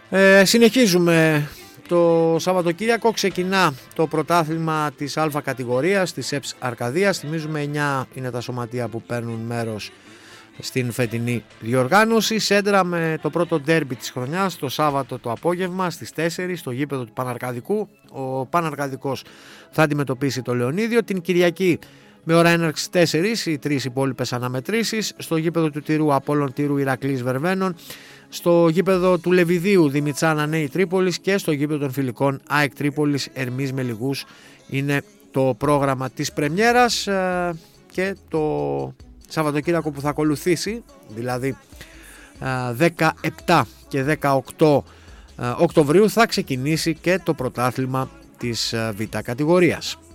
Συνεχίζουμε. Το Σαββατοκύριακο ξεκινά το πρωτάθλημα της Α κατηγορίας της ΕΠΣ Αρκαδίας. Θυμίζουμε 9 είναι τα σωματεία που παίρνουν μέρος στην φετινή διοργάνωση. Σέντρα με το πρώτο ντέρμπι της χρονιάς το Σάββατο το απόγευμα στις 4 στο γήπεδο του Παναρκαδικού. Ο Παναρκαδικός θα αντιμετωπίσει το Λεωνίδιο. Την Κυριακή με ώρα έναρξης 4 οι τρεις υπόλοιπες αναμετρήσεις στο γήπεδο του Τυρού Απόλλων Τυρού Ηρακλής Βερβαίνων, στο γήπεδο του Λεβιδίου Δημητσάνα Νέη Τρίπολης και στο γήπεδο των φιλικών ΑΕΚ Τρίπολης Ερμής Μελιγούς. Είναι το πρόγραμμα της πρεμιέρας και το Σαββατοκύριακο που θα ακολουθήσει, δηλαδή 17 και 18 Οκτωβρίου, θα ξεκινήσει και το πρωτάθλημα της Β κατηγορίας.